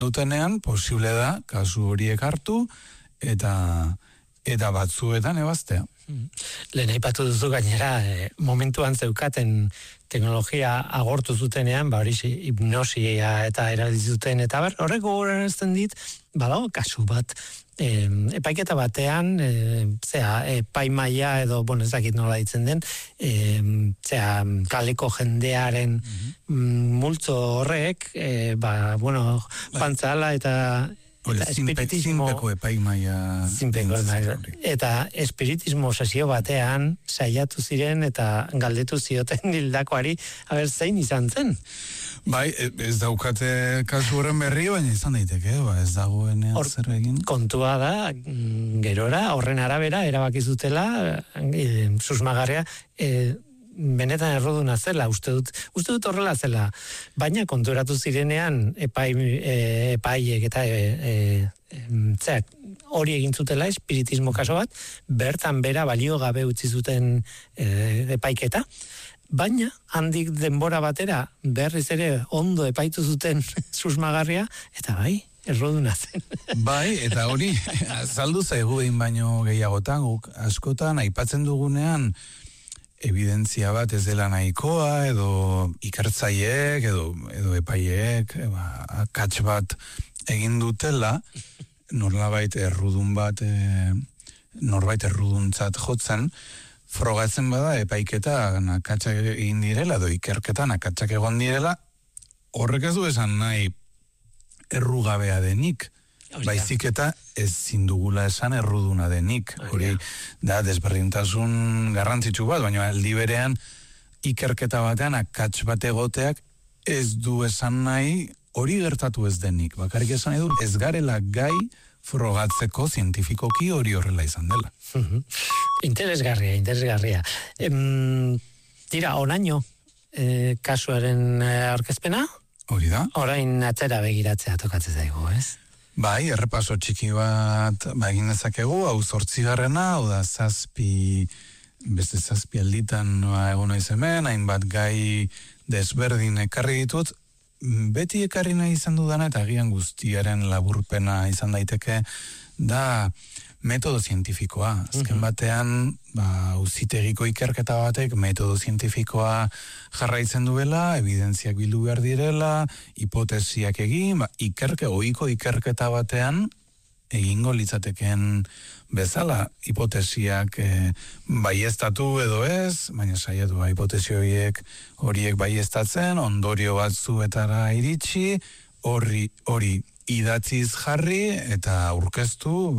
dutenean, posible da, kasu horiek hartu, eta batzuetan ebaztea. Lehen aipatu duzu gainera, momentuan zeukaten teknologia agortu zutenean, hori hipnosia eta erabilizuten, eta horrek gogorarazten dit, badago kasu bat, epaiketa batean, epaimaia edo, ez dakit nola ditzen den, kaleko jendearen multzo horrek, pantzala eta espiritismo epaimaia eta espiritismo sesio batean saiatu ziren eta galdetu zioten hildakoari zein izan zen. Bai, ez daukate kasu horren berri, baina izan daiteke, ez dagoenean zer egin. Kontua da, gerora, horren arabera, erabaki zutela, susmagarria, benetan erroduna zela, uste dut horrela zela, baina konturatu zirenean epaiek eta hori egin zutela, espiritismo kaso bat, bertan bera balio gabe utzi zuten epaiketa, baina handik denbora batera berriz ere ondo epaitu zuten susmagarria, eta bai, erroduna zen. Bai, eta hori, azaldu zaigu behin baino gehiagotan, guk askotan aipatzen dugunean, evidentzia bat ez dela nahikoa, edo ikertzaileek, edo epaileek, akats bat egin dutela, norbait erruduntzat jotzen, frogatzen bada epaiketa akatsak egin direla, edo ikerketan akatsak egon direla, horrek ez du esan nahi errugabea denik, baizik eta ezin dugula esan erruduna denik. Hori da desberdintasun garrantzitsu bat, baina aldi berean ikerketa batean akats bat egoteak ez du esan nahi hori gertatu ez denik. Bakarrik esan nahi du ez garela gai frogatzeko zientifikoki hori horrela izan dela. Interesgarria. Tira, oraino kasuaren aurkezpena? Hori da. Orain atzera begiratzea tokatzen zaigu, ez? Bai, errepaso txiki bat egin dezakegu, hau 8. hau da beste 7 alditan egon naiz hemen, hainbat gai desberdin ekarri ditut, beti ekarri nahi izan dudana eta agian guztiaren laburpena izan daiteke, da metodo zientifikoa. Azken batean, auzitegiko ikerketa batek metodo zientifikoa jarraitzen duela, evidentziak bildu behar direla, hipotesiak egin, ohiko ikerketa batean egingo litzateken bezala, hipotesiak baieztatu edo ez, baina saiatu hipotesi horiek baieztatzen, ondorio batzuetara iritsi, hori idatziz jarri eta aurkeztu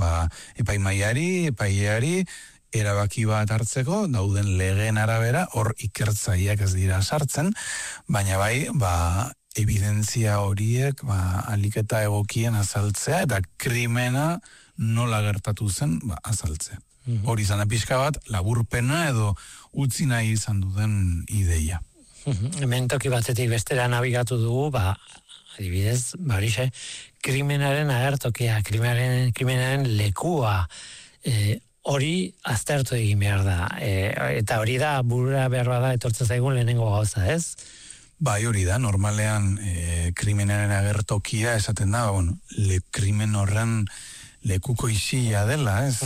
epaileari erabaki bat hartzeko, dauden legeen arabera, hor ikertzaileak ez dira sartzen, baina evidentzia horiek ahalik eta egokien azaltzea eta krimena nola gertatu zen azaltzea. Hori izan pixka bat, laburpena edo utzi nahi izan duten ideia. Hemen toki batetik bestera nabigatu dugu, adibidez, krimenaren agertokia, krimenaren lekua, hori aztertu egin behar da. Eta hori da, burura behar da etortzen zaigun lehenengo gauza, ez? Bai, hori da, normalean krimenaren agertokia esaten da, krimen horren lekuko isila dela, ez?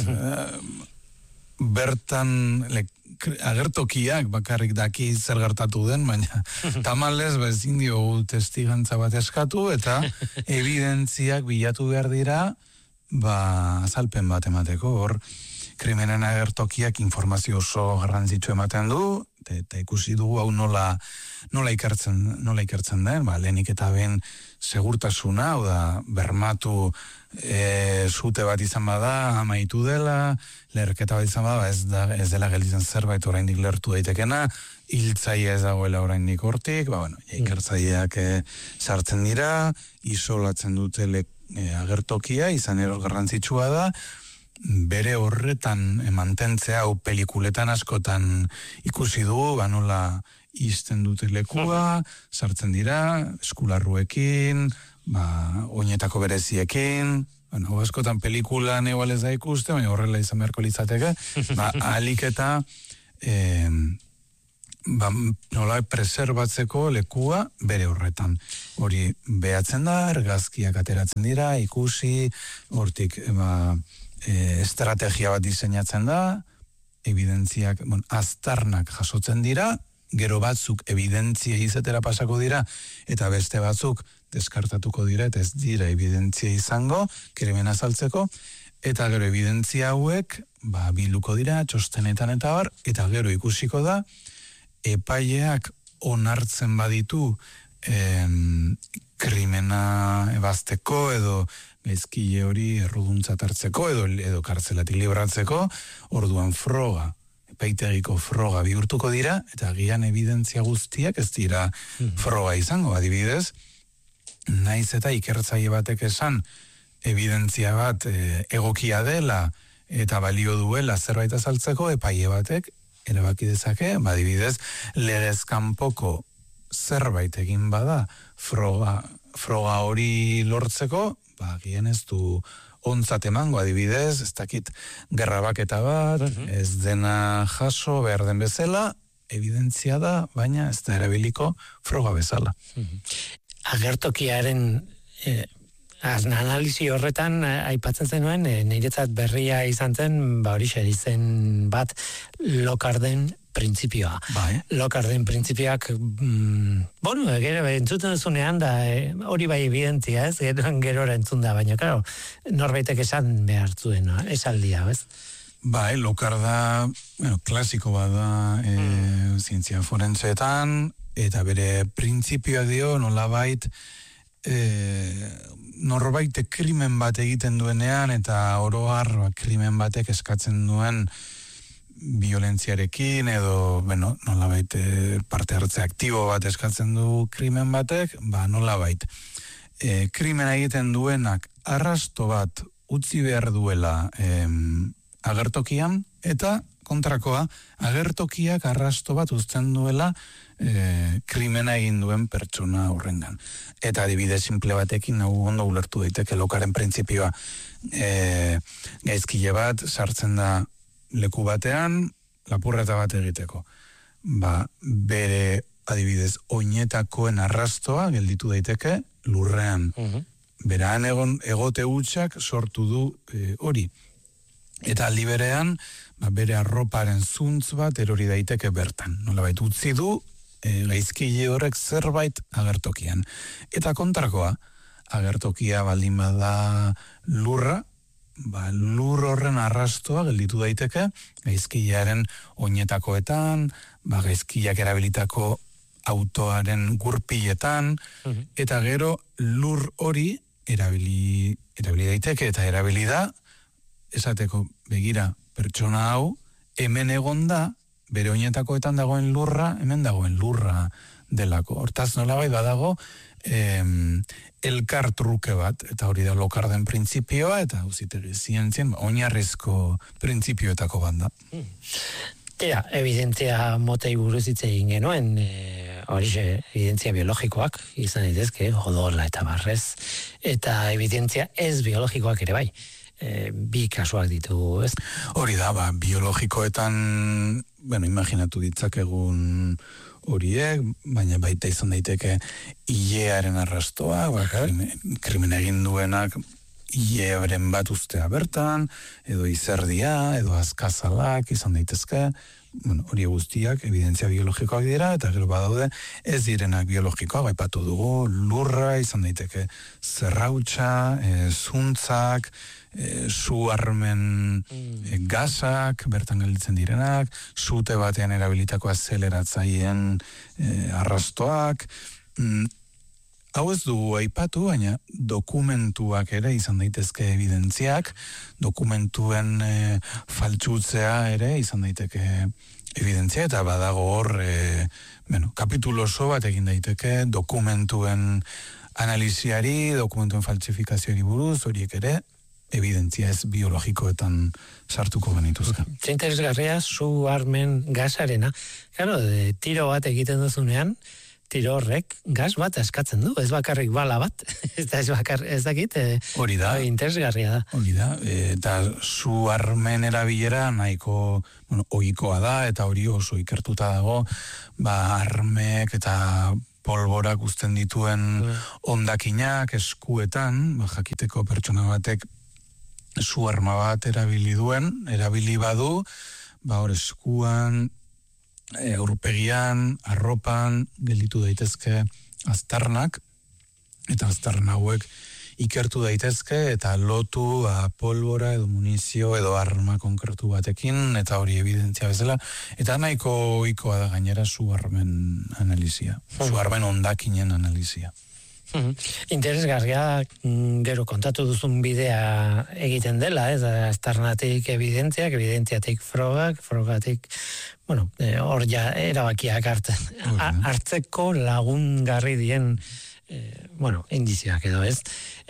Bertan agertokiak bakarrik daki zer gertatu den, baina tamalez ezin diogu testigantza bat eskatu eta evidentziak bilatu behar dira azalpen bat emateko. Hor, krimenen agertokiak informazio oso garrantzitsu ematen du, eta ikusi dugu hau nola ikertzen den, lehenik eta ben segurtasuna, bermatu zute bat izan bada, amaitu dela, leherketa bat izan bada, ez dela gelditzen zerbait oraindik lertu daitekena, hiltzaile ez dagoela oraindik hortik, ikertzaileak sartzen dira, isolatzen dute agertokia, izan ero garrantzitsua da, bere horretan mantentzea, hau pelikuletan askotan ikusi dugu, nola izten dute lekua, sartzen dira, eskularruekin, oinetako bereziekin, askotan pelikulan igual ez da ikuste, baina horrela izan beharko litzateke, ahalik eta nola preserbatzeko lekua bere horretan. Hori behatzen da, argazkiak ateratzen dira, ikusi, hortik estrategia bat diseinatzen da, evidentziak, aztarnak jasotzen dira, gero batzuk evidentzia izatera pasako dira, eta beste batzuk deskartatuko dira, eta ez dira evidentzia izango, krimen azaltzeko, eta gero evidentzia hauek, biluko dira, txostenetan eta bar, eta gero ikusiko da, epaileak onartzen baditu krimena ebazteko edo gaizkile hori erruduntzat hartzeko edo kartzelatik libratzeko, orduan froga, epaitegiko froga bihurtuko dira, eta gian evidentzia guztiak ez dira froga izango, adibidez, naiz eta ikertzaile batek esan evidentzia bat egokia dela eta balio duela zerbait azaltzeko, epaile batek erabaki dezake, adibidez, legez kanpoko zerbait egin bada froga hori lortzeko, gian ez du ontzat emango, adibidez, ez dakit gerrabaketa bat, ez dena jaso behar den bezala, evidentzia da, baina ez da erabiliko froga bezala. Agertokiaren analizi horretan aipatzen zenuen, niretzat berria izan zen, hori izen bat Lokarden printzipioa. Lokarden printzipioak, gero entzuten duzunean da, hori bai evidentzia, ez? Gerora entzun da, baina, claro, norbaitek esan behar zuen, esaldia, ez? Lokarda, klasiko bada zientzia forentseetan, eta bere printzipioa dio, nolabait, norbaitek krimen bat egiten duenean eta oroar krimen batek eskatzen duen violentziarekin edo nolabait parte hartze aktibo bat eskatzen du krimen batek, nolabait krimena egiten duenak arrasto bat utzi behar duela agertokian eta kontrakoa agertokiak arrasto bat uzten duela krimena egin duen pertsona horrengan. Eta adibide simple batekin ondo ulertu daiteke Lokaren printzipioa. Gaizkile bat sartzen da leku batean lapurreta bat egiteko. Bere adibidez oinetakoen arrastoa gelditu daiteke lurrean. Beraan egote hutsak sortu du hori. Eta aldi berean bere arroparen zuntz bat erori daiteke bertan. Nolabait utzi du gaizkile horrek zerbait agertokian. Eta kontrakoa, agertokia baldin bada lurra, lur horren arrastoa gelditu daiteke gaizkilearen oinetakoetan, gaizkileak erabilitako autoaren gurpiletan, eta gero lur hori erabili daiteke eta erabili da, esateko begira pertsona hau, hemen egonda, bere oinetakoetan dagoen lurra, hemen dagoen lurra delako. Hortaz nolabait badago elkar truke bat, eta hori da Lokarden printzipioa, eta uzitegi zientzien, oinarrizko printzipioetako bat da. Evidentzia motei buruz hitz egin genuen, hori evidentzia biologikoak, izan daitezke, odola eta barrez, eta evidentzia ez biologikoak ere bai. Bi kasuak ditugu, ez? Hori da, biologikoetan, imaginatu ditzakegun horiek, baina baita izan daiteke ilearen arrastoa, krimen egin duenak ilebren bat ustea bertan, edo izerdia, edo azkazalak izan daitezke, hori guztiak evidentzia biologikoak dira, eta gero badaude ez direnak biologikoak, aipatu dugu, lurra izan daiteke zerrautza, zuntzak, su armen gazak, bertan gelditzen direnak, sute batean erabilitako azeleratzaileen arrastoak. Hau ez dugu aipatu, baina dokumentuak ere izan daitezke evidentziak, dokumentuen faltsutzea ere izan daiteke evidentzia, eta badago hor, kapitulo oso bat egin daiteke dokumentuen analiziari, dokumentuen faltsifikazioari buruz, horiek ere, evidentzia ez biologikoetan sartuko genituzke. Interesgarria, su armen gazarena. Claro, tiro bat egiten duzunean, tiro horrek gas bat eskatzen du, ez bakarrik bala bat, ez dakit, hori da, interesgarria da. Hori da, eta zu armen erabilera nahiko, ohikoa da, eta hori oso ikertuta dago, armek eta polborak uzten dituen hondakinak eskuetan, jakiteko pertsona batek zu arma bat erabili badu, hor eskuan, aurpegian, arropan, gelditu daitezke aztarnak, eta aztarna hauek ikertu daitezke, eta lotu polbora edo munizio edo arma konkretu batekin, eta hori evidentzia bezala, eta nahiko ohikoa da gainera zu armen analizia, zu armen hondakinen analizia. Interesgarria gero kontatu duzun bidea egiten dela, ez? Aztarnatik evidentziatik frogatik, hor ja erabakiak hartzeko lagungarri dien indizioak edo, ez?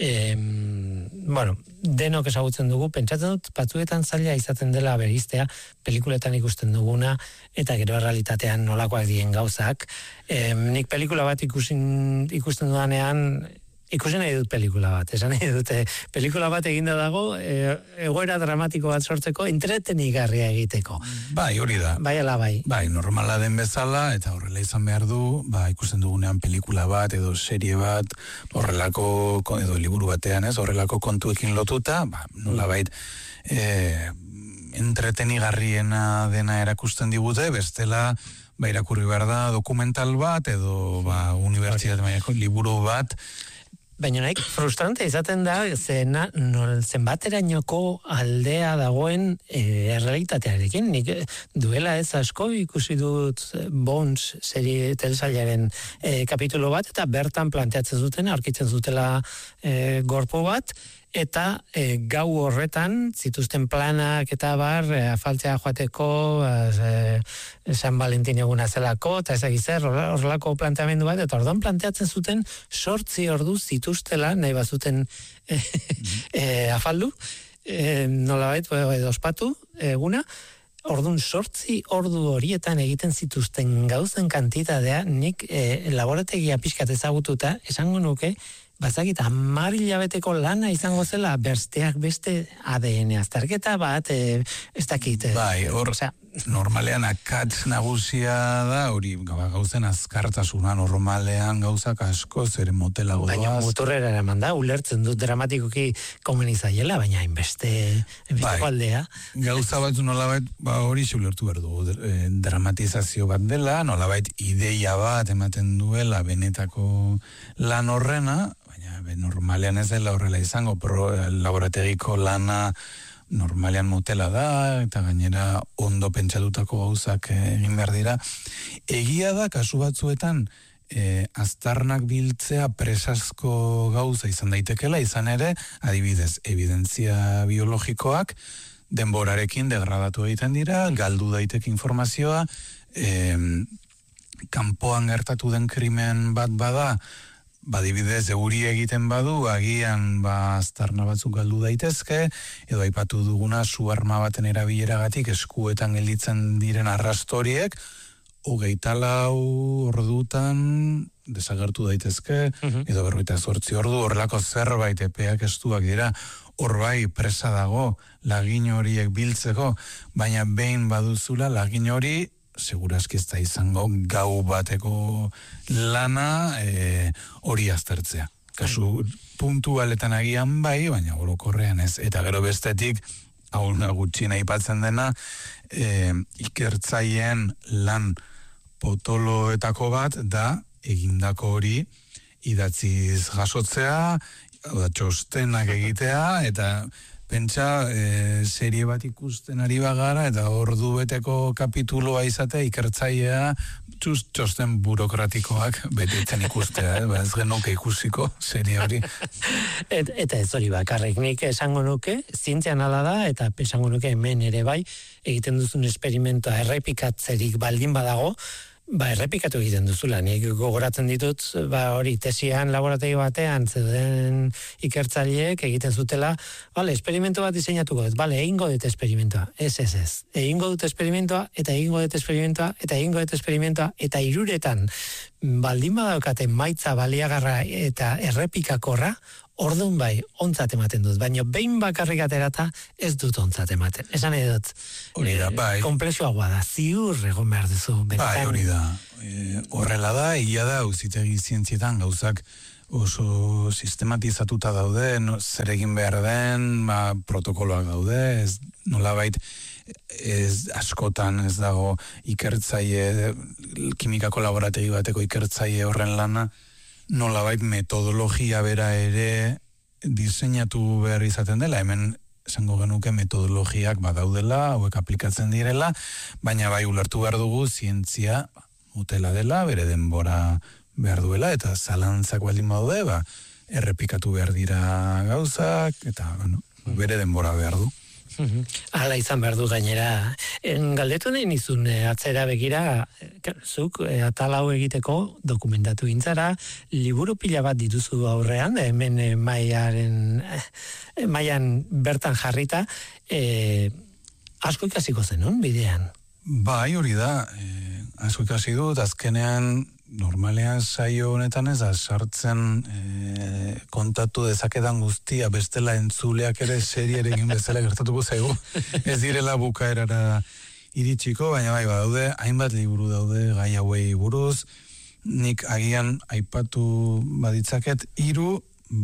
Denok ezagutzen dugu, pentsatzen dut, batzuetan zaila izaten dela beriztea, pelikuletan ikusten duguna, eta gero realitatean nolakoak dien gauzak. Nik pelikula bat ikusten dudanean, ikusi nahi dut pelikula bat, esan nahi dute, pelikula bat eginda dago, egoera dramatiko bat sortzeko, entretenigarria egiteko. Bai, hori da. Bai, ala bai. Bai, normala den bezala, eta horrela izan behar du, ikusten dugunean pelikula bat, edo serie bat, horrelako, edo liburu batean, ez, horrelako kontuekin lotuta, nolabait, entretenigarriena dena erakusten digute, bestela, irakurri behar da dokumental bat, edo unibertsitate mailako liburu bat. Baina nahi, frustrante izaten da, zenbaterainoko aldea dagoen errealitatearekin. Nik duela ez asko ikusi dut Bones serie telesailaren kapitulo bat, eta bertan planteatzen zuten, aurkitzen zutela gorpo bat, eta gau horretan zituzten planak eta afaltzea joateko, San Valentin eguna zelako, eta ezagizer, horrelako planteamendu bat, eta orduan planteatzen zuten 8 ordu zituztela, nahi bazuten afaldu, nolabait, edo ospatu eguna, orduan 8 ordu horietan egiten zituzten gauzen kantitatea, nik laborategia pixkat ezagututa, esango nuke, bazakit, 10 hilabeteko lana izango zela, besteak beste ADN azterketa bat, ez dakit. Bai, hor, normalean akats nagusia da, hori gauzen azkartasuna, normalean gauzak asko zer motelago doaz. Baina muturrera eraman da, ulertzen dut dramatikoki komen izaiela, baina hainbeste aldea. Gauza bat nolabait, hori ulertu behar dugu, dramatizazio bat dela, nolabait ideia bat ematen duela benetako lan horrena, normalean ez dela horrela izango, laborategiko lana normalean motela da, eta gainera ondo pentsatutako gauzak egin behar dira. Egia da, kasu batzuetan, aztarnak biltzea presazko gauza izan daitekela, izan ere, adibidez, evidentzia biologikoak denborarekin degradatu egiten dira, galdu daiteke informazioa, kanpoan gertatu den krimen bat bada, badibidez, euri egiten badu, agian aztarna batzuk galdu daitezke, edo aipatu duguna zu arma baten erabileragatik eskuetan gelditzen diren arrastoriek, 24 ordutan desagertu daitezke, edo 48 ordu, horrelako zerbait epeak estuak dira, hor bai presa dago lagin horiek biltzeko, baina behin baduzula lagin hori, segurazki ez da izango gau bateko lana hori aztertzea. Kasu puntualetan agian bai, baina orokorrean ez. Eta gero bestetik, hau gutxi aipatzen dena, ikertzaileen lan potoloetako bat da egindako hori idatziz jasotzea, txostenak egitea, eta pentsa, serie bat ikusten ari bagara, eta ordu beteko kapituloa izatea, ikertzailea, txosten burokratikoak betetzen ikustea, ez genuke ikusiko serie hori. Eta ez hori bakarrik, nik esango nuke, zientzian ala da, eta esango nuke hemen ere bai, egiten duzun esperimentoa errepikatzerik baldin badago, Errepikatu egiten duzula, nik gogoratzen ditut, hori tesian laborategi batean zeuden ikertzaileek egiten zutela, esperimento bat diseinatuko dut, egingo dut esperimentoa, ez, egingo dut esperimentoa, eta egingo dut esperimentoa, eta egingo dut esperimentoa, eta hiruretan baldin badaukaten maitza baliagarra eta errepikakorra, orduan bai, ontzat ematen dut, baina behin bakarrik aterata ez dut ontzat ematen. Esan edot, komplexuagoa da, ziur egon behar duzu. Bai, hori da. Horrela da, egia da, auzitegi zientzietan gauzak oso sistematizatuta daude, zer egin behar den, protokoloak daude, ez nolabait ez askotan ez dago ikertzaile, kimikako laborategi bateko ikertzaile horren lana, nolabait metodologia bera ere diseinatu behar izaten dela, hemen esango genuke metodologiak badaudela, hauek aplikatzen direla, baina bai ulertu behar dugu zientzia motela dela, bere denbora behar duela, eta zalantzak baldin daude, errepikatu behar dira gauzak, eta bere denbora behar du. Hala izan behar du gainera. Galdetu nahi nizun atzera begira, zuk atalau egiteko dokumentatu gintzara, liburu pila bat dituzu aurrean, hemen maian bertan jarrita, asko ikasiko zenun bidean? Bai, hori da, asko ikasi dut, azkenean normalean saio honetan ez da sartzen kontatu dezakedan guztia bestela entzuleak ere serierekin bezala gertatuko zaigu. Ez direla bukaerara iritsiko, baina bai badaude, hainbat liburu daude gai hauei buruz, nik agian aipatu baditzaket 3,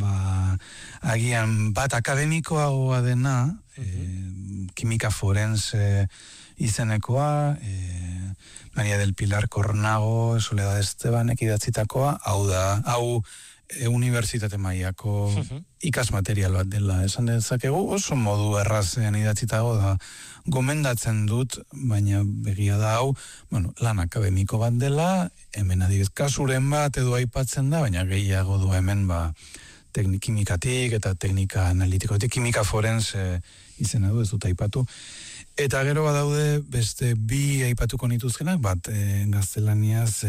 agian bat akademikoagoa dena, kimika forense izenekoa, Maria del Pilar Cornago, Soledad Estebanek idatzitakoa, hau unibertsitate mailako ikasmaterial bat dela esan dezakegu, oso modu errazean idatzitago da, gomendatzen dut, baina begia da hau, lan akademiko bat dela, hemen adibidez kasuren bat edo aipatzen da, baina gehiago du hemen kimikatik eta teknika analitikotik, kimika forense izena du, ez dut aipatu. Eta gero badaude beste 2 aipatuko nituzkenak, bat gaztelaniaz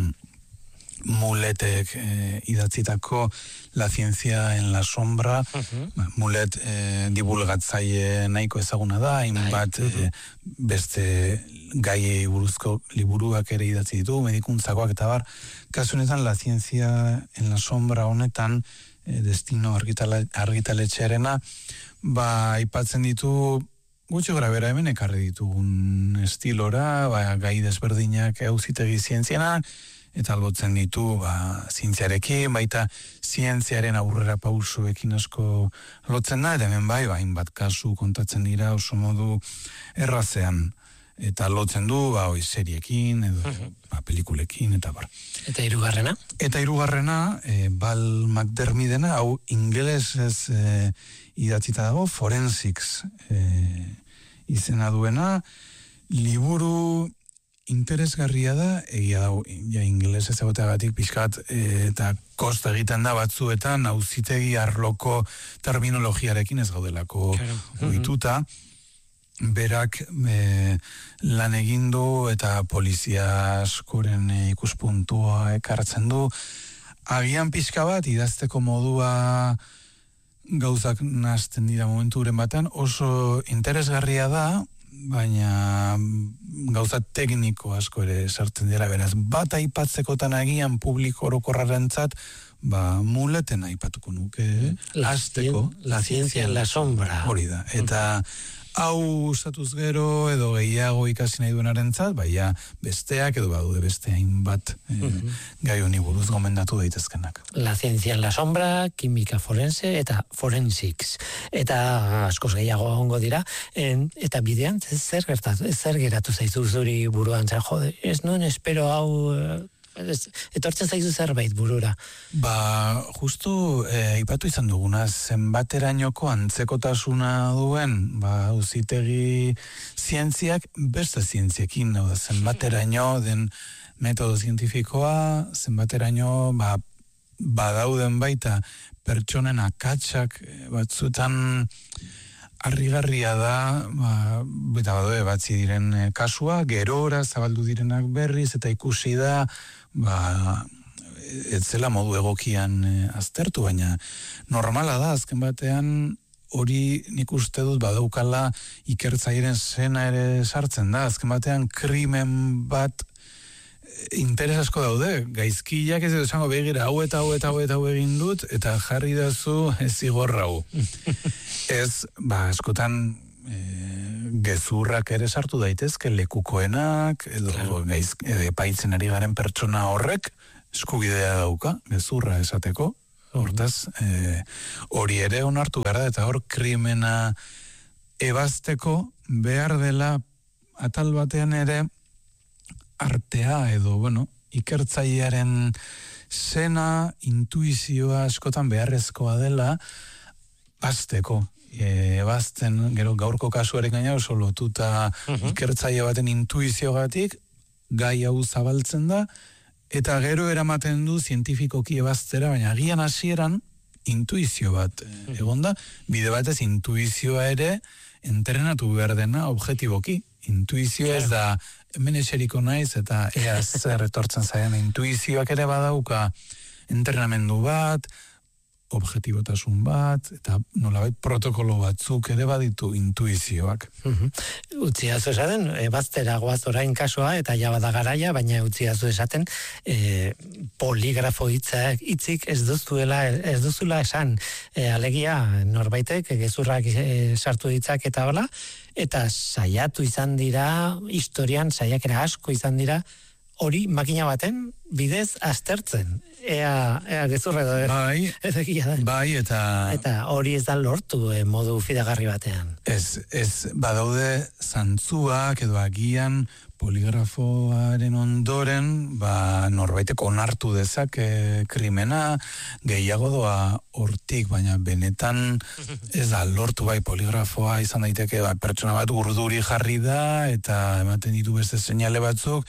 Muletek idatzitako La ciencia en la sombra, Mulet divulgatzaile nahiko ezaguna da, hainbat beste gai buruzko liburuak ere idatzi ditu, medikuntzakoak eta bar, kasu honetan La ciencia en la sombra honetan, Destino argitaletxearena, aipatzen ditu gutxi gora bera hemen ekarri ditugun estilora, gai desberdinak auzitegi zientzianak, eta albotzen ditu zientziarekin, baita zientziaren aurrera pausoekin asko lotzen da, eta hemen hainbat kasu kontatzen dira oso modu errazean, eta lotzen du, seriekin, edo pelikulekin, eta bar. Eta hirugarrena? Eta hirugarrena, Val McDermiddena, hau ingelesez idatzita dago, Forensics izena duena, liburu interesgarria da, egia dago, ingelesez egoteagatik pixkat, eta kosta egiten da batzuetan, auzitegi arloko terminologiarekin ez gaudelako ohituta, berak lan egin du eta polizia askoren ikuspuntua ekartzen du, agian pixka bat idazteko modua gauzak nazten dira momenturen batean, oso interesgarria da, baina gauza tekniko asko ere sartzen dira, beraz, bat aipatzekotan agian publiko orokorrarentzat, Muleten aipatuko nuke, azteko, La ciencia en la sombra. Hori da, eta hau usatuz gero edo gehiago ikasi nahi duenarentzat, besteak edo badude beste hainbat gai honi buruz gomendatu daitezkenak. La ciencia en la sombra, kimika forense eta forensics. Eta askoz gehiago egongo dira, eta bidean zer geratu zaizu zuri buruan, jode, ez nuen espero hau etortzen zaizu zerbait burura. Justu aipatu izan duguna, zenbaterainoko antzekotasuna duen, auzitegi zientziak beste zientziekin, zenbateraino den metodo zientifikoa, zenbateraino badauden baita pertsonen akatsak batzuetan harrigarria da, eta badoe batzi diren kasua, gerora zabaldu direnak berriz, eta ikusi da, ez zela modu egokian aztertu, baina normala da, azken batean, hori nik uste dut badaukala ikertzairen zena ere sartzen da, azken batean krimen bat interes asko daude, gaizkiak ez esango begira, hau egin dut, eta jarri dazu zigor hau. Ez, askotan gezurrak ere sartu daitezke, lekukoenak, edo epaitzen ari garen pertsona horrek, eskubidea dauka, gezurra esateko, hortaz, hori ere onartu gara, eta hor krimena ebazteko behar dela atal batean ere artea edo, ikertzailearen zena, intuizioa askotan beharrezkoa dela azteko. Ebazten, gero gaurko kasuaren gaina oso lotuta ikertzaile baten intuiziogatik, gai hau zabaltzen da, eta gero eramaten du zientifikoki ebaztera, baina agian hasieran intuizio bat egonda, bide batez intuizioa ere entrenatu behar dena objetiboki. Intuizioa ez da hemen eseriko naiz eta ea zer etortzen zaian. Intuizioak ere badauka entrenamendu bat, objetibotasun bat, eta nolabait protokolo batzuk ere baditu intuizioak. Utziazu esaten, baztera goaz orain kasua, eta ja bada garaia, baina utziazu esaten, poligrafo hitzik ez duzula esan. Alegia, norbaitek, gezurrak sartu ditzak eta hola, eta saiatu izan dira, historian saiakera asko izan dira, hori makina baten bidez aztertzen. Ea gezurra edo Bai, eta hori ez da lortu modu fidagarri batean. Ez badaude zantzuak edo agian poligrafoaren ondoren norbaitek onartu dezak krimena gehiago doa hortik, baina benetan ez da lortu poligrafoa izan daiteke pertsona bat urduri jarri da eta ematen ditu beste seinale batzuk,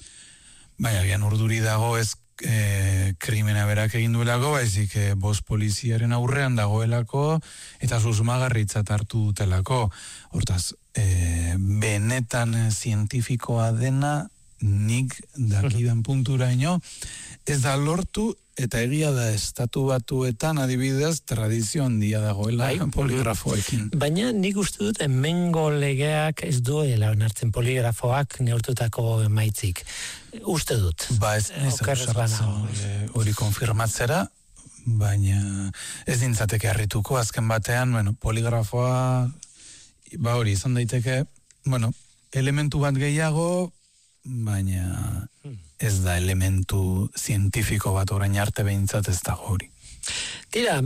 baina agian urduri dago ez krimena berak egin duelako, baizik bost poliziaren aurrean dagoelako eta susmagarritzat hartu dutelako. Hortaz, benetan zientifikoa dena nik dakidan punturaino ez da lortu, eta egia da estatu batuetan adibidez tradizio handia dagoela poligrafoekin. Baina nik uste dut hemengo legeak ez duela onartzen poligrafoak neurtutako emaitzik. Uste dut. Hori konfirmatzera, baina ez dintzateke harrituko, azken batean, poligrafoa hori izan daiteke, elementu bat gehiago, baina ez da elementu zientifiko bat orain arte behintzat ez dago hori. Tira,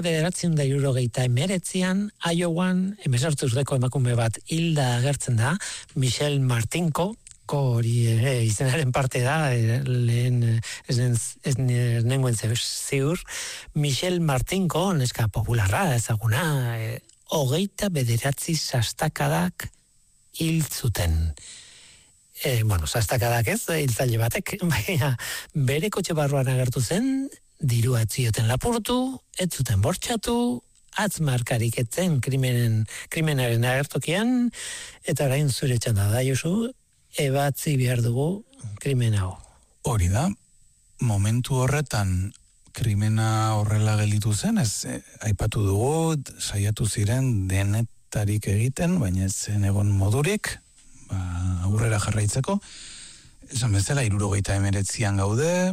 1979an, Iowan, 18 urteko emakume bat hilda agertzen da, Michelle Martinko, hori izenaren parte da, lehen ez nengoen ziur, Michelle Martinko, neska popularra ezaguna, 29 sastakadak hil zuten. Sastakadak ez, hiltzaile batek, baina bere kotxe barruan agertu zen, dirua etzioten lapurtu, ez zuten bortxatu, atzmarkarik etzen krimenaren agertokian, eta orain zure txanda da, Josu, ebatzi behar dugu krimen hau. Hori da, momentu horretan krimena horrela gelditu zen, ez aipatu dugu, saiatu ziren denetarik egiten, baina ez zen egon modurik, aurrera jarraitzeko. Esan bezala, 79an gaude,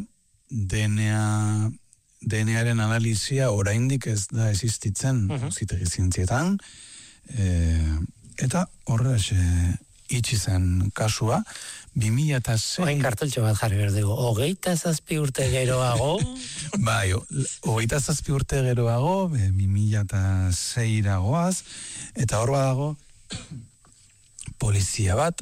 DNA-aren analizia oraindik ez da existitzen zitegi zientzietan, eta horrela itxi zen kasua, 2006... Oain karteltxo bat jarri behar dugu, 27 urte geroago... Bai, 27 urte geroago, 2006-ragoaz, eta hor badago, polizia bat,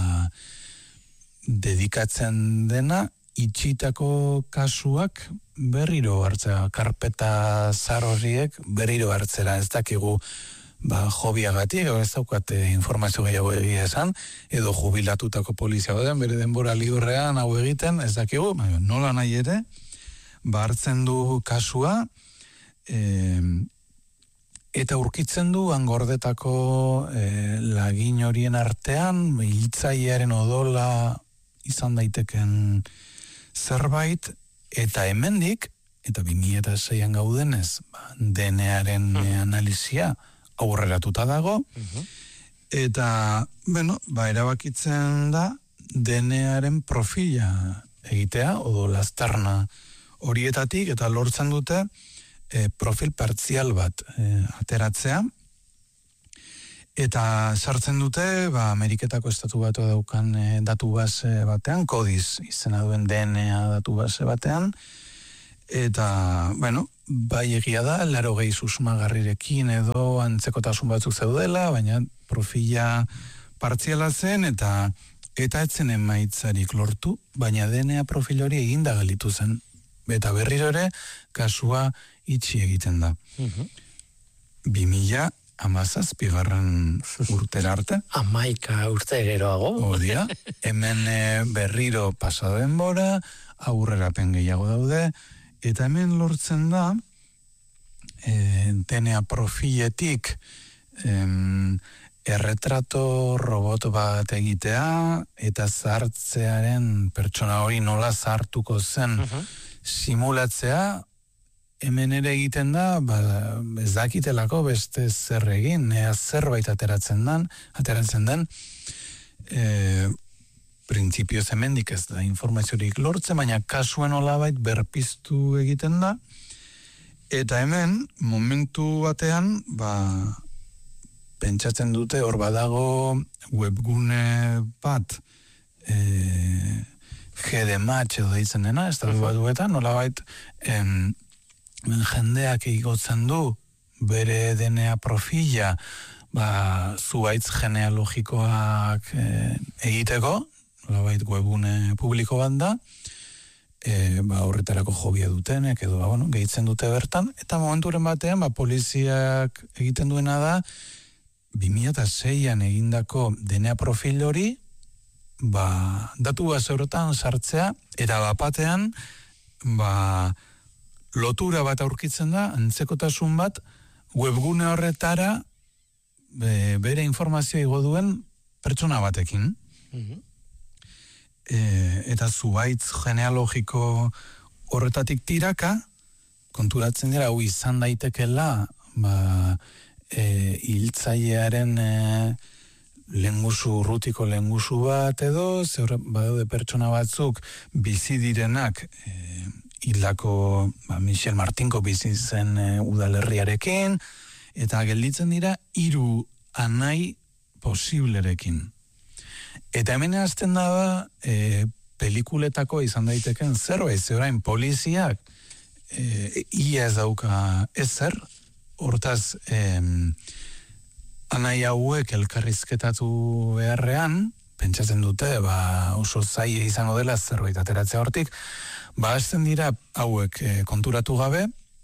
dedikatzen dena, itxitako kasuak berriro hartzea, karpeta zar horiek berriro hartzera, ez dakigu jobiagatik, ez daukate informazio gehiago egia esan, edo jubilatutako polizia baden, bere denbora liburrean hau egiten, ez dakigu, nola nahi ere, hartzen du kasua, eta urkitzen du angordetako lagin horien artean, hiltzailearen odola izan daiteken zerbait, eta hemendik, eta 2006an gaudenez, DNA-aren analizia aurreratuta dago, eta, erabakitzen da DNA-aren profila egitea, odola aztarna horietatik, eta lortzen dute profil partzial bat ateratzea, eta sartzen dute, Ameriketako estatu batu daukan datu base batean, kodiz izena duen DNA datu base batean, eta, bai egia da, 80 susmagarrirekin edo antzekotasun batzuk zeudela, baina profila partziala zen, eta etzen emaitzarik lortu, baina DNA profil hori eginda galitu zen. Eta berriro ere, kasua itxi egiten da. 2017 urtera arte. 11 urte geroago. Odia, hemen berriro pasado denbora, aurrerapen gehiago daude, eta hemen lortzen da, DNA profiletik erretrato robot bat egitea, eta zartzearen pertsona hori nola zartuko zen simulatzea, hemen ere egiten da, ez dakitelako beste zer egin, zerbait ateratzen den, printzipioz hemendik ez da informaziorik lortzen, baina kasuen olabait berpiztu egiten da, eta hemen, momentu batean, pentsatzen dute hor badago webgune bat, GDMatch edo deitzen dena, estatu batuetan, nolabait jendeak igotzen du bere DNA profila zuhaitz genealogikoak egiteko, nolabait webgune publiko bat da, horretarako jobia dutenek edo gehitzen dute bertan, eta momenturen batean poliziak egiten duena da 2006an egindako DNA profil hori datu baseurotan sartzea, eta bapatean lotura bat aurkitzen da, antzekotasun bat, webgune horretara bere informazioa igo duen pertsona batekin. Eta zuhaitz genealogiko horretatik tiraka, konturatzen dira, izan daitekela, hiltzailearen urrutiko lehengusu bat edo, badaude pertsona batzuk bizi direnak hildako Michel Martinko bizi zen udalerriarekin, eta gelditzen dira 3 anai posiblerekin. Eta hemen hasten da pelikuletako izan daiteken zerbait, orain poliziak ia ez dauka ezer, hortaz anai hauek elkarrizketatu beharrean, pentsatzen dute, oso zaila izango dela zerbait ateratzea hortik, hasten dira hauek konturatu gabe,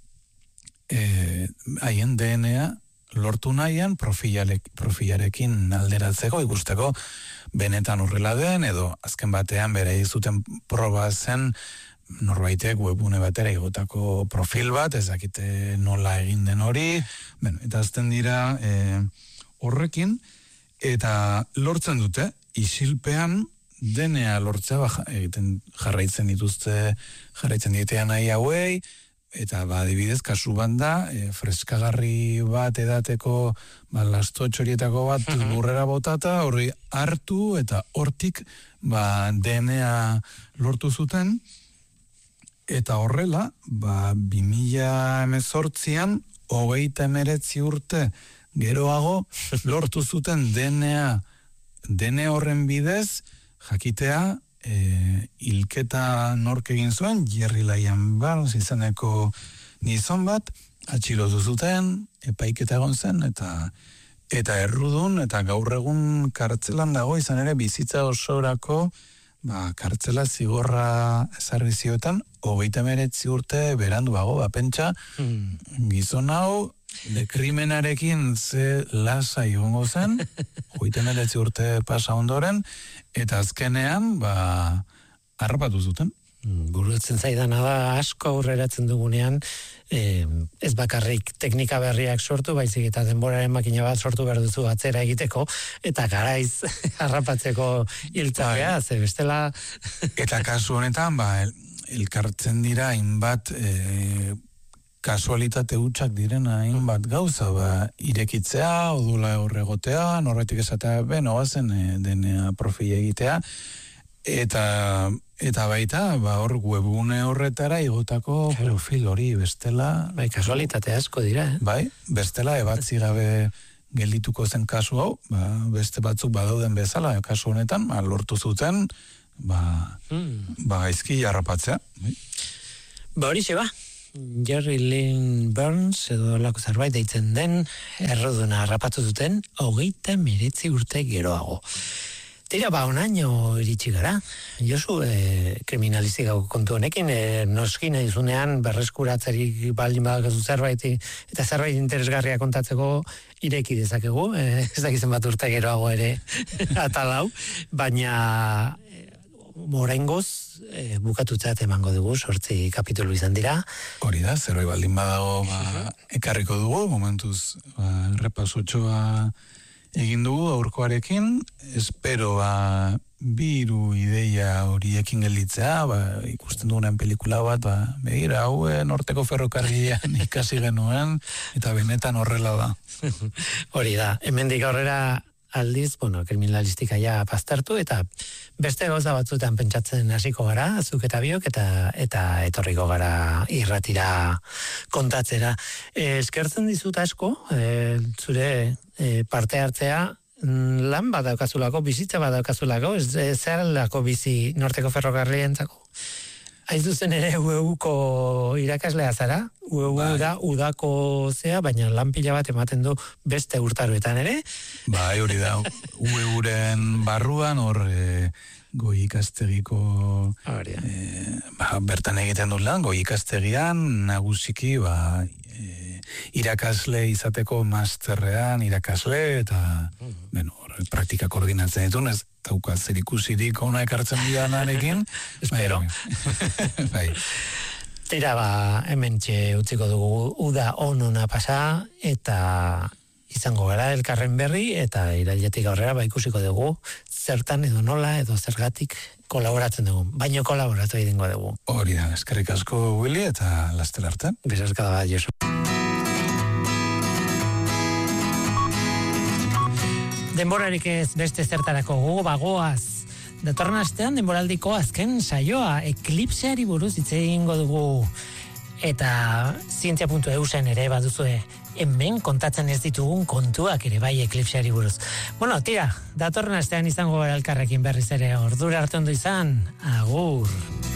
haien DNA lortu nahian profilarekin alderatzeko, ikusteko benetan horrela den, edo azken batean bere zuten proba zen norbaitek webune batera igotako profil bat, ez dakite nola egin den hori, eta azten dira horrekin, eta lortzen dute, isilpean DNA lortzea egiten jarraitzen ditean nahi hauei, eta adibidez kasu bat da, freskagarri bat edateko lastotxo horietako bat lurrera botata, horri hartu eta hortik DNA lortu zuten, eta horrela 2018an 39 urte geroago lortu zuten DNA horren bidez jakitea hilketa nork egin zuen, Jerry Lyon Barnes izeneko gizon bat, atxilotu zuten, epaiketa egon zen, eta errudun, eta gaur egun kartzelan dago, izan ere bizitza osorako kartzela zigorra ezarri ziotan, 39 urte beranduago, pentsa, gizon hau, dekrimenarekin ze lasa egongo zen, 39 urte pasa ondoren, eta azkenean, harrapatu zuten. Burutzen zaidana da asko aurreratzen dugunean, ez bakarrik teknika berriak sortu, baizik eta denboraren makina bat sortu behar duzu atzera egiteko, eta garaiz harrapatzeko hiltzabea, ze bestela... Eta kasu honetan, elkartzen dira hainbat kasualitate hutsak direna hainbat gauza, irekitzea, odula horregotea, norbaitik esatea, oazen DNA profila egitea, eta baita, hor webune horretara igotako profil hori bestela... Kasualitate asko dira, bestela ebatzi gabe geldituko zen kasu hau, beste batzuk badauden bezala, kasu honetan, lortu zuten, gaizki jarrapatzea. Horixe Jerry Lynn Burns edo lako zerbait deitzen den erroduna harrapatu duten 39 urte geroago. Tira, onaino iritsi gara. Josu, kriminalistikako kontu honekin, noski nahi zunean berreskuratzerik baldin badakazu zerbait, eta zerbait interesgarria kontatzeko ireki dezakegu, ez dakizen bat urte geroago ere atalau, baina oraingoz bukatutzat emango dugu, 8 kapitulu izan dira. Hori da, zeroi baldin badago ekarriko dugu, momentuz repasotxoa egin dugu aurkoarekin, espero biru ideia horiekin gelditzea, ikusten dugunean pelikula bat, begira, hau norteko ferrokarrilean ikasi genuen, eta benetan horrela da. Hori da, hemendik aurrera aldiz, kriminalistika ja pastartu, eta beste gauza batzutan pentsatzen hasiko gara, zuk eta biok, eta etorriko gara irratira kontatzera. Eskertzen dizut asko, zure parte hartzea, lan badaukazulako, bizitza badaukazulako, zerrelako bizi norteko ferrokarrilentzako. Haiz duzen ere UEUko irakaslea zara, UEU da udako zea, baina lan pila bat ematen du beste urtaroetan ere. Hori da, UEUren barruan, hor goi ikastegiko bertan egiten dut lan, goi ikastegian nagusiki irakasle izateko masterrean irakasle, eta praktika koordinatzen ditun, ez dauka zer ikusirik ona ekartzen bidanarekin. Espero. Tira, hemen utziko dugu uda onuna pasa, eta izango gara elkarren berri, eta irailetik aurrera ikusiko dugu zertan edo nola edo zergatik kolaboratzen dugu, baino kolaboratu egingo dugu. Hori da, eskerrik asko Willy, eta laster arte. Besarkada bat, Josu. Denborarik ez beste zertarako gogoaz. Datorren astean denboraldiko azken saioa eklipseari buruz hitz egingo dugu. Eta zientzia.eusen ere baduzue hemen kontatzen ez ditugun kontuak ere bai eklipseari buruz. Tira, datorren astean izango gara elkarrekin berriz ere, ordura arte ondo izan, agur.